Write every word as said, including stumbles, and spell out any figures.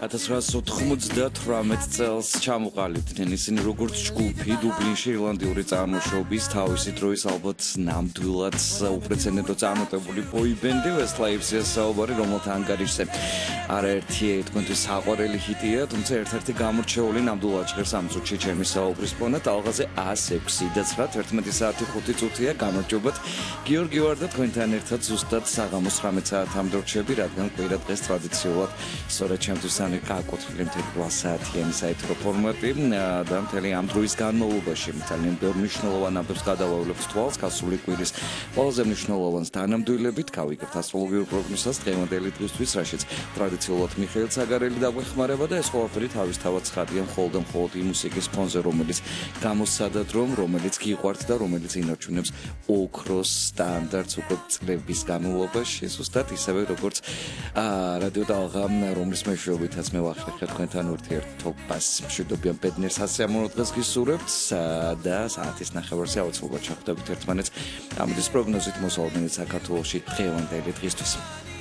ათას რვაასი ოთხმოცდათვრამეტ წელს ჩამოყალიბდნენ ისინი როგორც ჯგუფი დუბლინში ირლანდიური წარმოშობის თავისი დროის ალბათ ნამდვილად უპრეცედენტო წარმატებული ბოიბენდი Westlife's საუბარი, რომელთა ანგარიშზე არაერთი თქვენთვის საყვარელი ჰიტია, თუმცა ერთ-ერთი გამორჩეული ნამდვილად ჟღერს ამ წუთში ჩემი საუბრის ფონად ალღაზე ას ექვსი და ცხრა თერთმეტი საათი ხუთი წუთია გამარჯობათ გიორგი ვარ და თქვენთან ერთად ზუსტად საღამოს ცხრამეტ საათამდე რჩები, რადგან კვირა დღეს ტრადიციულად სწორედ ჩემთვის ან გააკუთვნილი მთელი საათიანი საეთრო ფორმატი და მთელი ამ დროის განმავლობაში ძალიან ბევრ მნიშვნელოვან ამბებს გადავავლებს თვალს გასული კვირის ყველაზე მნიშვნელოვანს თანამდებობით გავიგებთ ასტროლოგიურ პროგნოზას დღევანდელი დღისთვის, რაშიც ტრადიციულად მიხეილ საგარელი დაგვეხმარება და ეს ყველაფერი თავისთავად ცხადია მხოლოდ და მხოლოდ იმ მუსიკის ფონზე, რომელიც გამოსცადად რომ, რომელიც გიყვართ და რომელიც ინარჩუნებს ოქროს სტანდარტს უკვე წლების განმავლობაში, ზუსტად ისევე როგორც რადიო ტალღა, რომლის მეშვეობითაც მე ვახერხებ თქვენთან ურთიერთობას. მშვიდობიან ბედნიერს სასიამოვნო დღეს გისურვებთ და საათის ნახევარზე აუცილებლად ჩახვდებით ერთმანეთს ამის პროგნოზით მოსალოდნელად საქართველოში დღევანდელი დღისთვის.